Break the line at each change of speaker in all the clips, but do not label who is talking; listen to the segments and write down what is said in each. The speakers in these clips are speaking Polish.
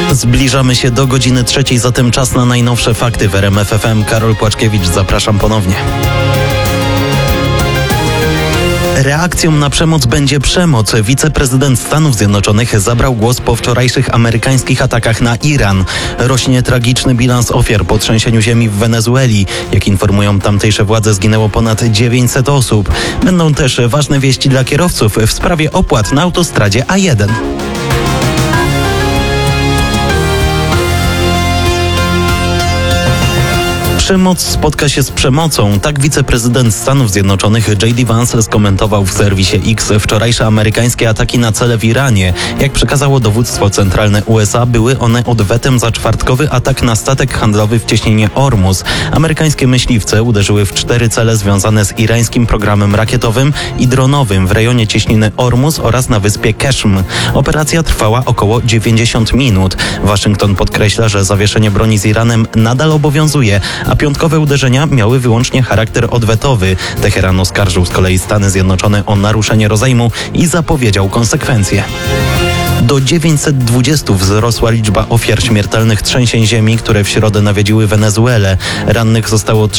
Zbliżamy się do godziny 3, zatem czas na najnowsze fakty w RMF FM. Karol Płaczkiewicz, zapraszam ponownie. Reakcją na przemoc będzie przemoc. Wiceprezydent Stanów Zjednoczonych zabrał głos po wczorajszych amerykańskich atakach na Iran. Rośnie tragiczny bilans ofiar po trzęsieniu ziemi w Wenezueli. Jak informują tamtejsze władze, zginęło ponad 900 osób. Będą też ważne wieści dla kierowców w sprawie opłat na autostradzie A1. Przemoc spotka się z przemocą. Tak wiceprezydent Stanów Zjednoczonych J.D. Vance skomentował w serwisie X wczorajsze amerykańskie ataki na cele w Iranie. Jak przekazało dowództwo centralne USA, były one odwetem za czwartkowy atak na statek handlowy w cieśninie Ormus. Amerykańskie myśliwce uderzyły w 4 cele związane z irańskim programem rakietowym i dronowym w rejonie cieśniny Ormus oraz na wyspie Keshm. Operacja trwała około 90 minut. Waszyngton podkreśla, że zawieszenie broni z Iranem nadal obowiązuje, a piątkowe uderzenia miały wyłącznie charakter odwetowy. Teheran oskarżył z kolei Stany Zjednoczone o naruszenie rozejmu i zapowiedział konsekwencje. Do 920 wzrosła liczba ofiar śmiertelnych trzęsień ziemi, które w środę nawiedziły Wenezuelę. Rannych zostało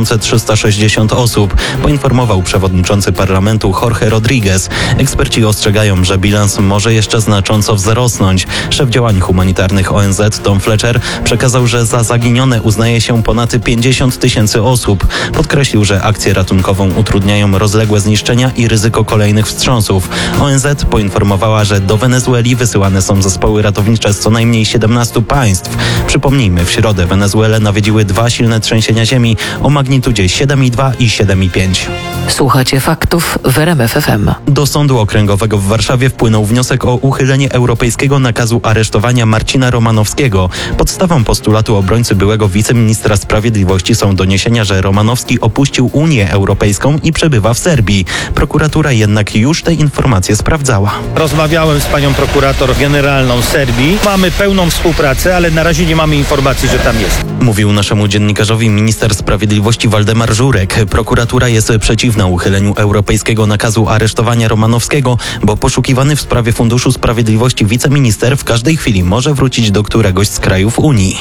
3360 osób, poinformował przewodniczący parlamentu Jorge Rodriguez. Eksperci ostrzegają, że bilans może jeszcze znacząco wzrosnąć. Szef działań humanitarnych ONZ Tom Fletcher przekazał, że za zaginione uznaje się ponad 50 000 osób. Podkreślił, że akcję ratunkową utrudniają rozległe zniszczenia i ryzyko kolejnych wstrząsów. ONZ poinformowała, że do Wenezueli wysyłane są zespoły ratownicze z co najmniej 17 państw. Przypomnijmy, w środę Wenezuelę nawiedziły 2 silne trzęsienia ziemi o magnitudzie 7,2 i 7,5.
Słuchacie faktów w RMF FM.
Do Sądu Okręgowego w Warszawie wpłynął wniosek o uchylenie europejskiego nakazu aresztowania Marcina Romanowskiego. Podstawą postulatu obrońcy byłego wiceministra sprawiedliwości są doniesienia, że Romanowski opuścił Unię Europejską i przebywa w Serbii. Prokuratura jednak już te informacje sprawdzała.
Rozmawiałem z panią prokurator generalną Serbii. Mamy pełną współpracę, ale na razie nie mamy informacji, że tam jest.
Mówił naszemu dziennikarzowi minister sprawiedliwości Waldemar Żurek. Prokuratura jest przeciwna uchyleniu europejskiego nakazu aresztowania Romanowskiego, bo poszukiwany w sprawie Funduszu Sprawiedliwości wiceminister w każdej chwili może wrócić do któregoś z krajów Unii.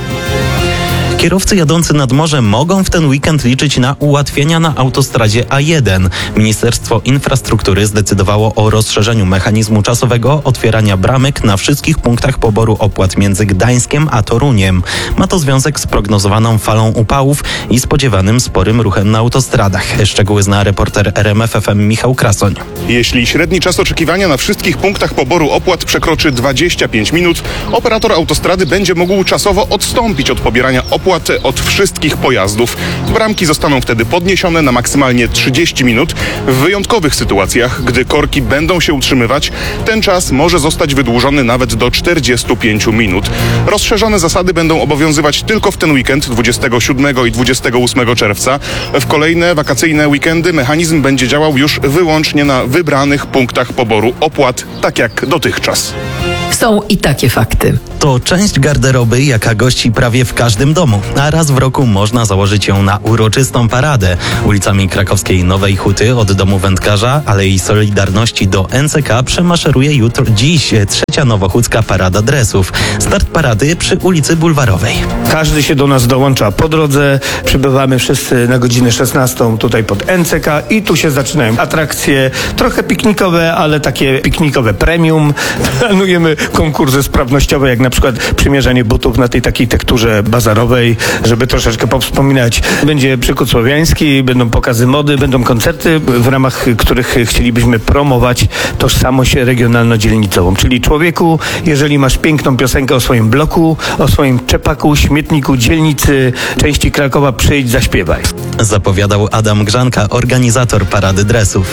Kierowcy jadący nad morze mogą w ten weekend liczyć na ułatwienia na autostradzie A1. Ministerstwo Infrastruktury zdecydowało o rozszerzeniu mechanizmu czasowego otwierania bramek na wszystkich punktach poboru opłat między Gdańskiem a Toruniem. Ma to związek z prognozowaną falą upałów i spodziewanym sporym ruchem na autostradach. Szczegóły zna reporter RMF FM Michał Krasoń.
Jeśli średni czas oczekiwania na wszystkich punktach poboru opłat przekroczy 25 minut, operator autostrady będzie mógł czasowo odstąpić od pobierania opłat od wszystkich pojazdów. Bramki zostaną wtedy podniesione na maksymalnie 30 minut. W wyjątkowych sytuacjach, gdy korki będą się utrzymywać, ten czas może zostać wydłużony nawet do 45 minut. Rozszerzone zasady będą obowiązywać tylko w ten weekend 27 i 28 czerwca. W kolejne wakacyjne weekendy mechanizm będzie działał już wyłącznie na wybranych punktach poboru opłat, tak jak dotychczas.
Są i takie fakty.
To część garderoby, jaka gości prawie w każdym domu, a raz w roku można założyć ją na uroczystą paradę. Ulicami krakowskiej Nowej Huty od Domu Wędkarza, Alei Solidarności do NCK przemaszeruje dziś 3. Nowochódzka Parada Dresów. Start parady przy ulicy Bulwarowej.
Każdy się do nas dołącza po drodze. Przybywamy wszyscy na godzinę 16 tutaj pod NCK i tu się zaczynają atrakcje, trochę piknikowe, ale takie piknikowe premium. Planujemy konkursy sprawnościowe, jak na przykład przymierzanie butów na tej takiej tekturze bazarowej, żeby troszeczkę powspominać. Będzie przykład słowiański, będą pokazy mody, będą koncerty, w ramach których chcielibyśmy promować tożsamość regionalno-dzielnicową. Czyli człowieku, jeżeli masz piękną piosenkę o swoim bloku, o swoim czepaku, śmietniku, dzielnicy, części Krakowa, przyjdź, zaśpiewaj.
Zapowiadał Adam Grzanka, organizator Parady Dresów.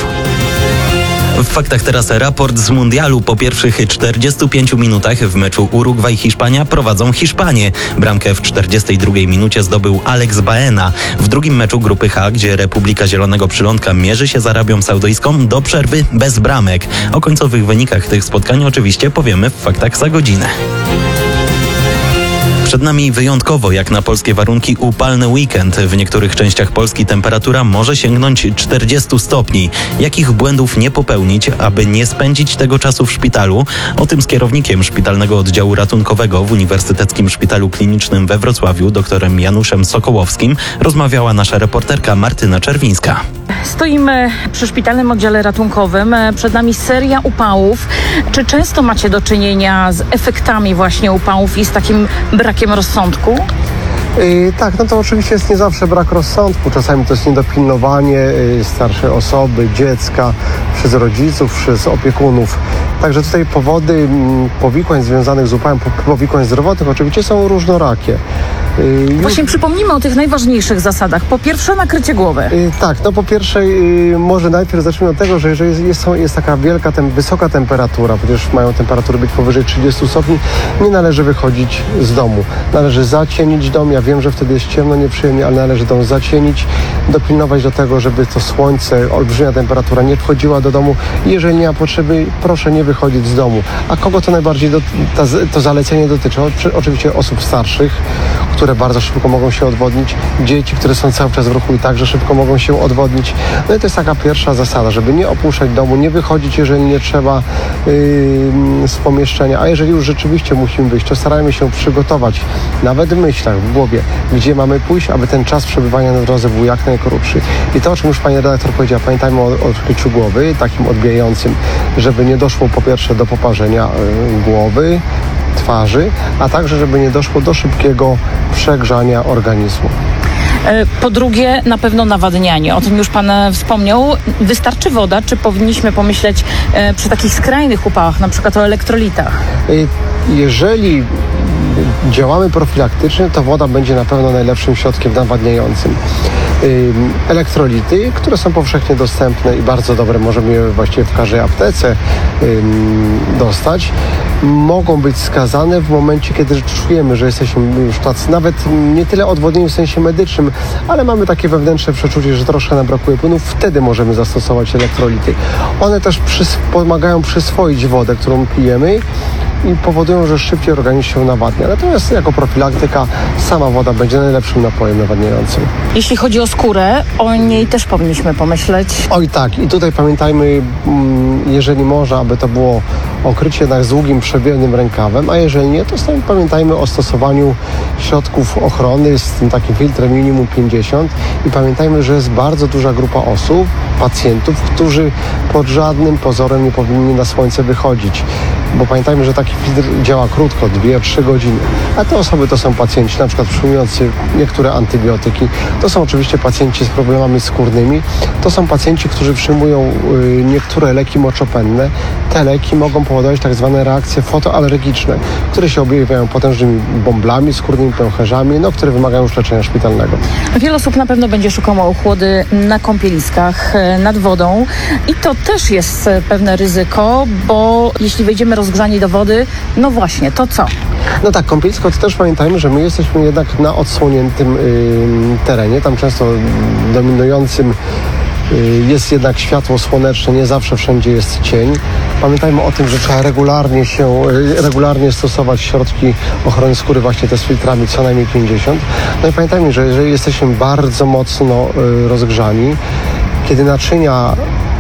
W faktach teraz raport z mundialu. Po pierwszych 45 minutach w meczu Urugwaj-Hiszpania prowadzą Hiszpanie. Bramkę w 42 minucie zdobył Alex Baena. W drugim meczu grupy H, gdzie Republika Zielonego Przylądka mierzy się z Arabią Saudyjską, do przerwy bez bramek. O końcowych wynikach tych spotkań oczywiście powiemy w faktach za godzinę. Przed nami wyjątkowo, jak na polskie warunki, upalny weekend. W niektórych częściach Polski temperatura może sięgnąć 40 stopni. Jakich błędów nie popełnić, aby nie spędzić tego czasu w szpitalu? O tym z kierownikiem Szpitalnego Oddziału Ratunkowego w Uniwersyteckim Szpitalu Klinicznym we Wrocławiu, doktorem Januszem Sokołowskim, rozmawiała nasza reporterka Martyna Czerwińska.
Stoimy przy Szpitalnym Oddziale Ratunkowym. Przed nami seria upałów. Czy często macie do czynienia z efektami właśnie upałów i z takim brakiem rozsądku?
Tak, no to oczywiście jest nie zawsze brak rozsądku. Czasami to jest niedopilnowanie starszej osoby, dziecka, przez rodziców, przez opiekunów. Także tutaj powody powikłań związanych z upałem, powikłań zdrowotnych oczywiście są różnorakie.
Właśnie przypomnijmy o tych najważniejszych zasadach. Po pierwsze, nakrycie głowy.
Tak, no po pierwsze może najpierw zacznijmy od tego, że jeżeli jest taka wysoka temperatura, przecież mają temperatury być powyżej 30 stopni, nie należy wychodzić z domu. Należy zacienić dom. Ja wiem, że wtedy jest ciemno, nieprzyjemnie, ale należy dom zacienić, dopilnować do tego, żeby to słońce, olbrzymia temperatura nie wchodziła do domu. Jeżeli nie ma potrzeby, proszę nie wychodzić z domu. A kogo to najbardziej to zalecenie dotyczy? Oczywiście osób starszych, które bardzo szybko mogą się odwodnić, dzieci, które są cały czas w ruchu i także szybko mogą się odwodnić. No i to jest taka pierwsza zasada, żeby nie opuszczać domu, nie wychodzić, jeżeli nie trzeba z pomieszczenia, a jeżeli już rzeczywiście musimy wyjść, to starajmy się przygotować, nawet w myślach, w głowie, gdzie mamy pójść, aby ten czas przebywania na drodze był jak najkrótszy. I to, o czym już pani redaktor powiedziała, pamiętajmy o odkryciu głowy, takim odbijającym, żeby nie doszło po pierwsze do poparzenia głowy, twarzy, a także żeby nie doszło do szybkiego przegrzania organizmu.
Po drugie, na pewno nawadnianie. O tym już pan wspomniał. Wystarczy woda, czy powinniśmy pomyśleć przy takich skrajnych upałach, na przykład o elektrolitach?
Jeżeli działamy profilaktycznie, to woda będzie na pewno najlepszym środkiem nawadniającym. Elektrolity, które są powszechnie dostępne i bardzo dobre, możemy je właściwie w każdej aptece dostać, mogą być skazane w momencie, kiedy czujemy, że jesteśmy już tacy, nawet nie tyle odwodnieni w sensie medycznym, ale mamy takie wewnętrzne przeczucie, że troszkę nam brakuje płynów, wtedy możemy zastosować elektrolity. One też pomagają przyswoić wodę, którą pijemy i powodują, że szybciej organizm się nawadnia. Natomiast jako profilaktyka sama woda będzie najlepszym napojem nawadniającym.
Jeśli chodzi o skórę, o niej też powinniśmy pomyśleć.
Oj tak, i tutaj pamiętajmy, jeżeli można, aby to było okrycie jednak z długim, przewiewnym rękawem, a jeżeli nie, to pamiętajmy o stosowaniu środków ochrony z tym takim filtrem minimum 50 i pamiętajmy, że jest bardzo duża grupa osób, pacjentów, którzy pod żadnym pozorem nie powinni na słońce wychodzić. Bo pamiętajmy, że taki filtr działa krótko, 2-3 godziny. A te osoby to są pacjenci na przykład przyjmujący niektóre antybiotyki. To są oczywiście pacjenci z problemami skórnymi. To są pacjenci, którzy przyjmują niektóre leki moczopędne. Te leki mogą powodować tak zwane reakcje fotoalergiczne, które się objawiają potężnymi bąblami skórnymi, pęcherzami, które wymagają już leczenia szpitalnego.
Wiele osób na pewno będzie szukało ochłody na kąpieliskach, nad wodą i to też jest pewne ryzyko, bo jeśli wejdziemy rozgrzani do wody, no właśnie, to co?
No tak, kąpielisko to też pamiętajmy, że my jesteśmy jednak na odsłoniętym terenie, tam często dominującym jest jednak światło słoneczne, nie zawsze wszędzie jest cień. Pamiętajmy o tym, że trzeba regularnie stosować środki ochrony skóry właśnie te z filtrami co najmniej 50. No i pamiętajmy, że jeżeli jesteśmy bardzo mocno rozgrzani, kiedy naczynia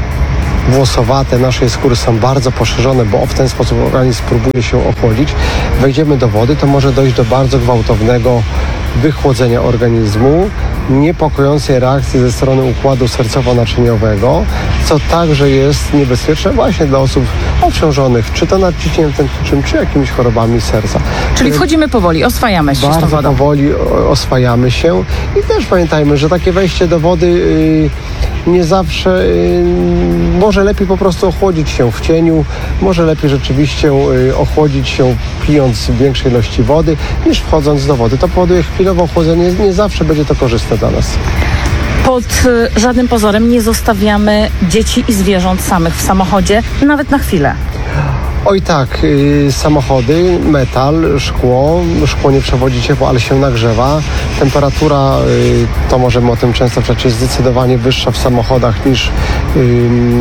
włosowate naszej skóry są bardzo poszerzone, bo w ten sposób organizm próbuje się ochłodzić, wejdziemy do wody, to może dojść do bardzo gwałtownego wychłodzenia organizmu, niepokojącej reakcji ze strony układu sercowo-naczyniowego, co także jest niebezpieczne właśnie dla osób obciążonych, czy to nadciśnieniem tętniczym, czy jakimiś chorobami serca.
Czyli wchodzimy powoli, oswajamy się z tą
Bardzo
wodą.
powoli oswajamy się i też pamiętajmy, że takie wejście do wody nie zawsze może lepiej po prostu ochłodzić się w cieniu, może lepiej rzeczywiście ochłodzić się pijąc większej ilości wody niż wchodząc do wody. To powoduje chwilowe ochłodzenie, nie zawsze będzie to korzystne dla nas.
Pod żadnym pozorem nie zostawiamy dzieci i zwierząt samych w samochodzie, nawet na chwilę.
Oj tak, samochody, metal, szkło nie przewodzi ciepło, ale się nagrzewa. Temperatura, to możemy o tym często przecież, jest zdecydowanie wyższa w samochodach niż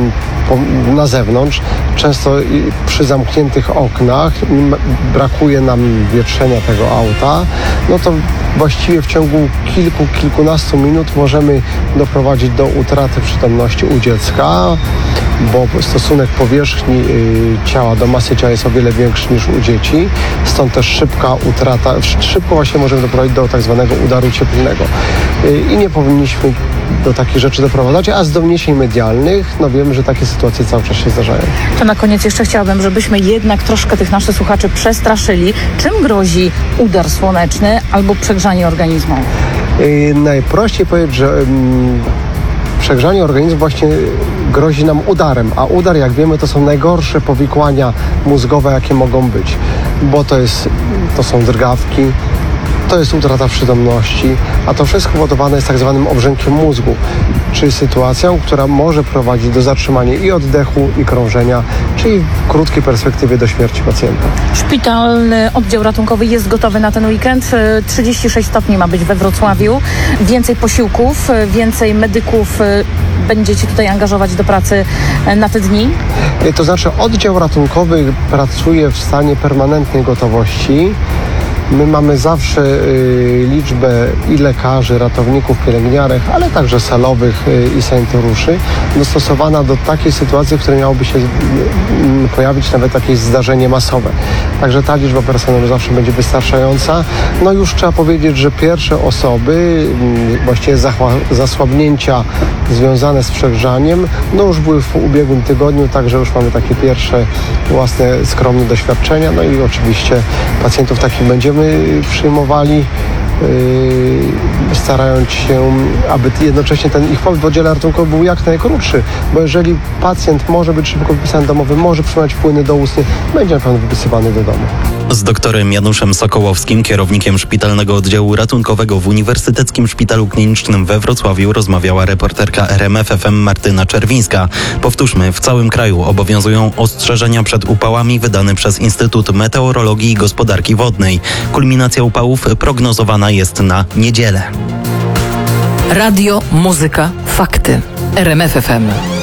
na zewnątrz. Często przy zamkniętych oknach brakuje nam wietrzenia tego auta, no to właściwie w ciągu kilkunastu minut możemy doprowadzić do utraty przytomności u dziecka, bo stosunek powierzchni ciała do masy ciała jest o wiele większy niż u dzieci, stąd też szybko właśnie możemy doprowadzić do tak zwanego udaru cieplnego. I nie powinniśmy do takich rzeczy doprowadzać, a z doniesień medialnych, no wiemy, że takie sytuacje cały czas się zdarzają.
To na koniec jeszcze chciałabym, żebyśmy jednak troszkę tych naszych słuchaczy przestraszyli. Czym grozi udar słoneczny albo przegrzanie organizmu?
Najprościej powiedzieć, że przegrzanie organizmu właśnie grozi nam udarem, a udar, jak wiemy, to są najgorsze powikłania mózgowe, jakie mogą być, bo to są drgawki, to jest utrata przytomności, a to wszystko powodowane jest tak zwanym obrzękiem mózgu, czyli sytuacją, która może prowadzić do zatrzymania i oddechu, i krążenia, czyli w krótkiej perspektywie do śmierci pacjenta.
Szpitalny oddział ratunkowy jest gotowy na ten weekend. 36 stopni ma być we Wrocławiu. Więcej posiłków, więcej medyków będziecie tutaj angażować do pracy na te dni?
To znaczy oddział ratunkowy pracuje w stanie permanentnej gotowości. My mamy zawsze liczbę i lekarzy, ratowników, pielęgniarek, ale także salowych i sanitariuszy dostosowana do takiej sytuacji, w której miałoby się pojawić nawet jakieś zdarzenie masowe. Także ta liczba personelu zawsze będzie wystarczająca. No już trzeba powiedzieć, że pierwsze osoby, właściwie zasłabnięcia związane z przegrzaniem, no już były w ubiegłym tygodniu, także już mamy takie pierwsze własne skromne doświadczenia. No i oczywiście pacjentów takich będziemy przyjmowali, starając się, aby jednocześnie ten ich pobyt w oddziale ratunkowym był jak najkrótszy, bo jeżeli pacjent może być szybko wypisany domowy, może przyjmować płyny doustnie, będzie na pewno wypisywany do domu.
Z doktorem Januszem Sokołowskim, kierownikiem Szpitalnego Oddziału Ratunkowego w Uniwersyteckim Szpitalu Klinicznym we Wrocławiu, rozmawiała reporterka RMF FM Martyna Czerwińska. Powtórzmy, w całym kraju obowiązują ostrzeżenia przed upałami wydane przez Instytut Meteorologii i Gospodarki Wodnej. Kulminacja upałów prognozowana jest na niedzielę.
Radio, muzyka, fakty. RMF FM.